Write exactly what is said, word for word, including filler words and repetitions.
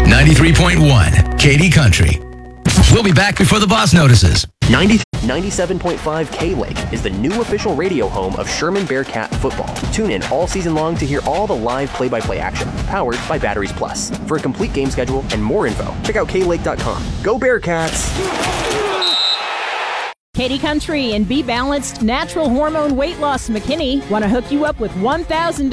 ninety-three point one, Katy Country. We'll be back before the boss notices. ninety, ninety-seven point five K-Lake is the new official radio home of Sherman Bearcat football. Tune in all season long to hear all the live play-by-play action, powered by Batteries Plus. For a complete game schedule and more info, check out K Lake dot com. Go Bearcats! Katy Country and Be Balanced Natural Hormone Weight Loss McKinney want to hook you up with one thousand